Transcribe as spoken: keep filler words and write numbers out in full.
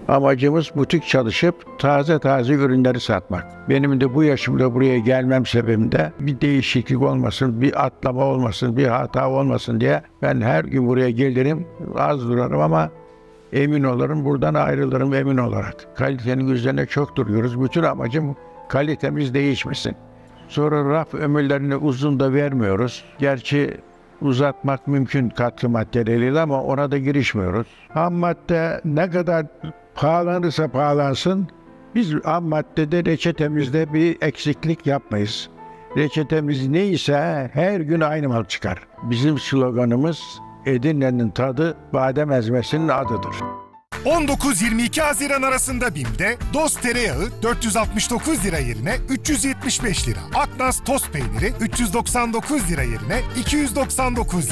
Amacımız butik çalışıp taze taze ürünleri satmak. Benim de bu yaşımda buraya gelmem sebebim de bir değişiklik olmasın, bir atlama olmasın, bir hata olmasın diye ben her gün buraya gelirim, az durarım ama emin olurum, buradan ayrılırım emin olarak. Kalitenin üzerine çok duruyoruz. Bütün amacım kalitemiz değişmesin. Sonra raf ömürlerini uzun da vermiyoruz. Gerçi uzatmak mümkün katkı maddeleriyle ama ona da girişmiyoruz. Ham madde ne kadar pahalanırsa pahalansın, biz ham maddede reçetemizde bir eksiklik yapmayız. Reçetemiz neyse her gün aynı mal çıkar. Bizim sloganımız Edirne'nin tadı badem ezmesinin adıdır. on dokuz yirmi iki Haziran arasında BİM'de Dost tereyağı dört yüz altmış dokuz lira yerine üç yüz yetmiş beş lira. Aknas toz peyniri üç yüz doksan dokuz lira yerine iki yüz doksan dokuz lira.